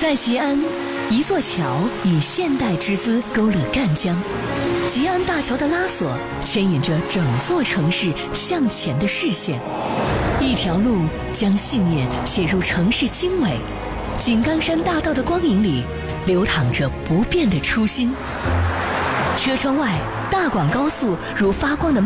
在吉安，一座桥以现代之姿勾勒赣江。吉安大桥的拉索牵引着整座城市向前的视线，一条路将信念写入城市经纬。井冈山大道的光影里，流淌着不变的初心。车窗外，大广高速如发光的